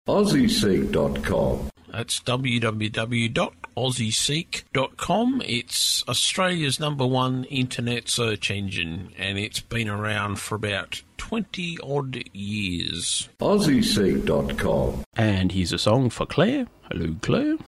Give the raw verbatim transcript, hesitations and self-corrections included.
aussie seek dot com. That's w w w dot aussie seek dot com. It's Australia's number one internet search engine, and it's been around for about twenty-odd years. aussie seek dot com. And here's a song for Claire. Hello, Claire.